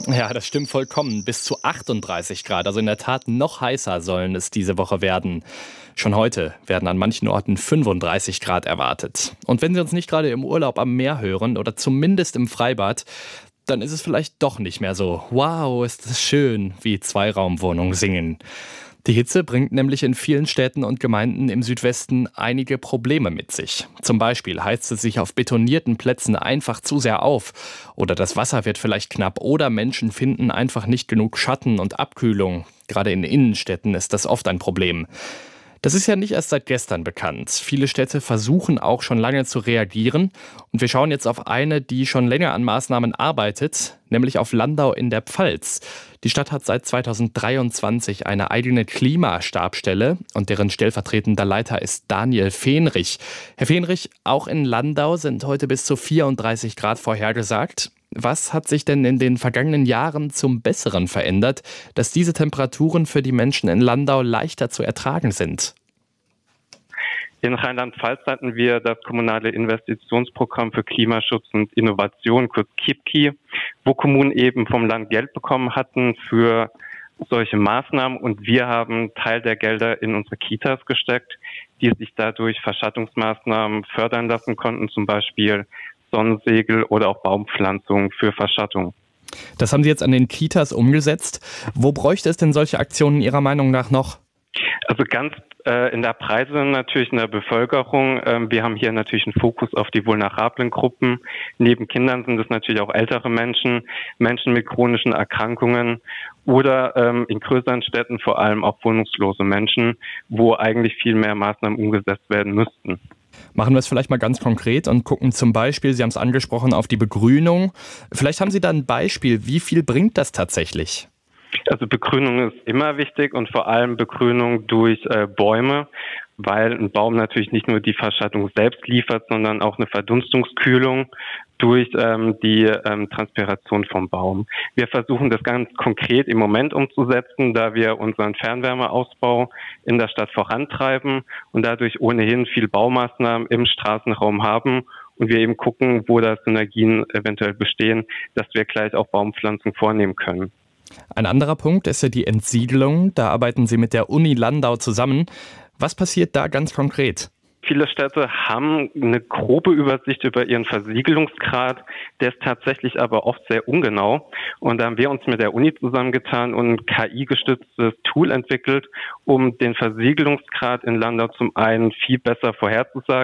Ja, das stimmt vollkommen. Bis zu 38 Grad, also in der Tat noch heißer sollen es diese Woche werden. Schon heute werden an manchen Orten 35 Grad erwartet. Und wenn Sie uns nicht gerade im Urlaub am Meer hören oder zumindest im Freibad, dann ist es vielleicht doch nicht mehr so, wow, ist das schön, wie Zweiraumwohnungen singen. Die Hitze bringt nämlich in vielen Städten und Gemeinden im Südwesten einige Probleme mit sich. Zum Beispiel heizt es sich auf betonierten Plätzen einfach zu sehr auf. Oder das Wasser wird vielleicht knapp. Oder Menschen finden einfach nicht genug Schatten und Abkühlung. Gerade in Innenstädten ist das oft ein Problem. Das ist ja nicht erst seit gestern bekannt. Viele Städte versuchen auch schon lange zu reagieren. Und wir schauen jetzt auf eine, die schon länger an Maßnahmen arbeitet, nämlich auf Landau in der Pfalz. Die Stadt hat seit 2023 eine eigene Klimastabsstelle und deren stellvertretender Leiter ist Daniel Fähnrich. Herr Fähnrich, auch in Landau sind heute bis zu 34 Grad vorhergesagt. Was hat sich denn in den vergangenen Jahren zum Besseren verändert, dass diese Temperaturen für die Menschen in Landau leichter zu ertragen sind? In Rheinland-Pfalz hatten wir das kommunale Investitionsprogramm für Klimaschutz und Innovation, kurz KIPKI, wo Kommunen eben vom Land Geld bekommen hatten für solche Maßnahmen und wir haben Teil der Gelder in unsere Kitas gesteckt, die sich dadurch Verschattungsmaßnahmen fördern lassen konnten, zum Beispiel Sonnensegel oder auch Baumpflanzungen für Verschattung. Das haben Sie jetzt an den Kitas umgesetzt. Wo bräuchte es denn solche Aktionen Ihrer Meinung nach noch? Also ganz in der Breite natürlich in der Bevölkerung. Wir haben hier natürlich einen Fokus auf die vulnerablen Gruppen. Neben Kindern sind es natürlich auch ältere Menschen, Menschen mit chronischen Erkrankungen oder in größeren Städten vor allem auch wohnungslose Menschen, wo eigentlich viel mehr Maßnahmen umgesetzt werden müssten. Machen wir es vielleicht mal ganz konkret und gucken zum Beispiel, Sie haben es angesprochen, auf die Begrünung. Vielleicht haben Sie da ein Beispiel, wie viel bringt das tatsächlich? Also Begrünung ist immer wichtig und vor allem Begrünung durch Bäume, weil ein Baum natürlich nicht nur die Verschattung selbst liefert, sondern auch eine Verdunstungskühlung durch die Transpiration vom Baum. Wir versuchen das ganz konkret im Moment umzusetzen, da wir unseren Fernwärmeausbau in der Stadt vorantreiben und dadurch ohnehin viel Baumaßnahmen im Straßenraum haben und wir eben gucken, wo da Synergien eventuell bestehen, dass wir gleich auch Baumpflanzung vornehmen können. Ein anderer Punkt ist ja die Entsiedlung. Da arbeiten Sie mit der Uni Landau zusammen. Was passiert da ganz konkret? Viele Städte haben eine grobe Übersicht über ihren Versiegelungsgrad, der ist tatsächlich aber oft sehr ungenau. Und da haben wir uns mit der Uni zusammengetan und ein KI-gestütztes Tool entwickelt, um den Versiegelungsgrad in Landau zum einen viel besser vorherzusagen,